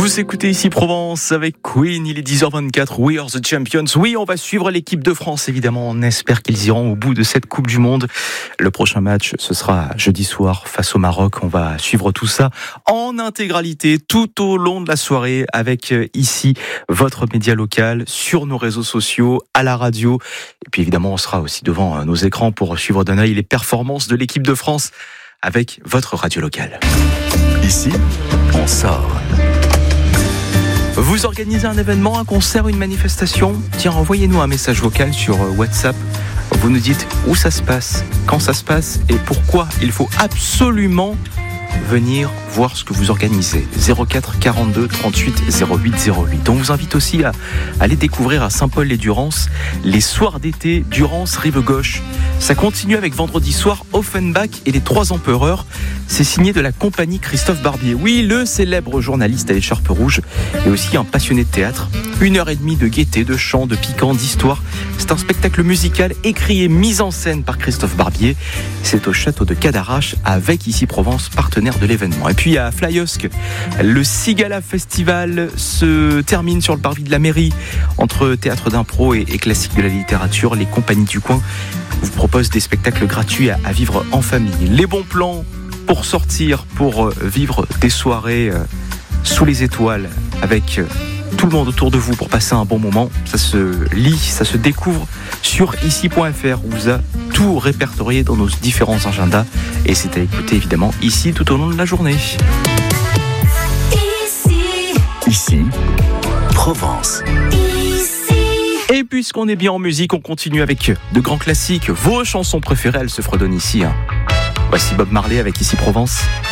Vous écoutez ici Provence avec Queen, il est 10h24, We are the champions. Oui, on va suivre l'équipe de France, évidemment. On espère qu'ils iront au bout de cette Coupe du Monde. Le prochain match, ce sera jeudi soir face au Maroc. On va suivre tout ça en intégralité tout au long de la soirée avec ici votre média local, sur nos réseaux sociaux, à la radio. Et puis évidemment, on sera aussi devant nos écrans pour suivre d'un œil les performances de l'équipe de France avec votre radio locale. Ici, on sort. Vous organisez un événement, un concert, une manifestation ? Tiens, envoyez-nous un message vocal sur WhatsApp. Vous nous dites où ça se passe, quand ça se passe et pourquoi il faut absolument venir voir ce que vous organisez. 04 42 38 08 08. On vous invite aussi à aller découvrir à Saint-Paul-les-Durances les soirs d'été Durance Rive Gauche. Ça continue avec vendredi soir Offenbach et les Trois Empereurs. C'est signé de la compagnie Christophe Barbier. Oui, le célèbre journaliste à l'écharpe rouge et aussi un passionné de théâtre. 1h30 de gaieté, de chant, de piquant, d'histoire. C'est un spectacle musical écrit et mis en scène par Christophe Barbier. C'est au château de Cadarache avec ici Provence, partenaire de l'événement. Et puis à Flyosque, le Cigala Festival se termine sur le parvis de la mairie. Entre théâtre d'impro et classique de la littérature, les compagnies du coin vous proposent des spectacles gratuits à vivre en famille. Les bons plans pour sortir, pour vivre des soirées sous les étoiles avec tout le monde autour de vous pour passer un bon moment. Ça se lit, ça se découvre sur ici.fr. On vous a tout répertorié dans nos différents agendas et c'est à écouter évidemment ici tout au long de la journée. Ici, Provence. Et puisqu'on est bien en musique, on continue avec de grands classiques. Vos chansons préférées, elles se fredonnent ici. Voici Bob Marley avec Ici Provence.